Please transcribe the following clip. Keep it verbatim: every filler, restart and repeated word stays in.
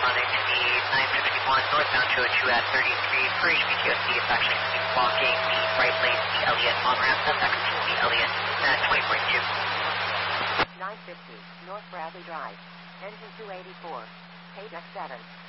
responding to the nine sixty-one northbound two oh two at thirty-three for H B Q S D. It's actually going to be blocking the right lane, the Elliott on ramp. That's actually the Elliott at twenty point two. nine fifty, North Bradley Drive. Engine two eighty-four. Page X seven.